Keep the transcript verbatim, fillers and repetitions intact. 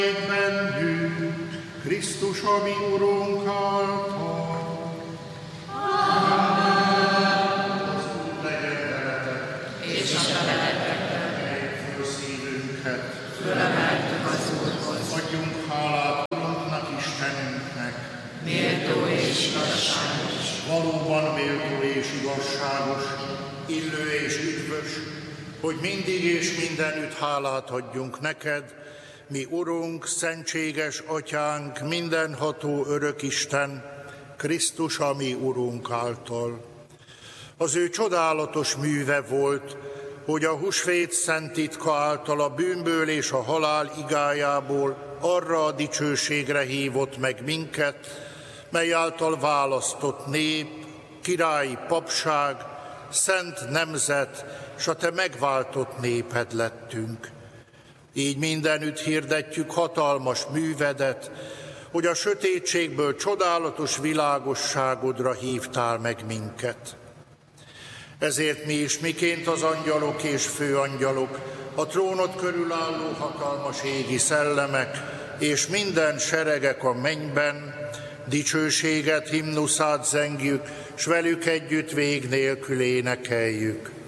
bennünk, Krisztus, a mi Urunk által. Amen. Az Úr legyen veletek, És a te lelkeddel. emeljük föl szívünket. Fölemeltük az Úrhoz. Adjunk hálát Urunknak, Istenünknek. Méltó és igazságos. Valóban méltó és igazságos, illő és üdvös, hogy mindig és mindenütt hálát adjunk neked, mi Urunk, szentséges Atyánk, mindenható Örökisten, Krisztus, a mi Urunk által. Az ő csodálatos műve volt, hogy a húsvét szent titka által a bűnből és a halál igájából arra a dicsőségre hívott meg minket, mely által választott nép, királyi papság, szent nemzet, s a te megváltott néped lettünk. Így mindenütt hirdetjük hatalmas művedet, hogy a sötétségből csodálatos világosságodra hívtál meg minket. Ezért mi is, miként az angyalok és főangyalok, a trónod körül álló hatalmas égi szellemek, és minden seregek a mennyben, dicsőséget, himnuszát zengjük, s velük együtt vég nélkül énekeljük.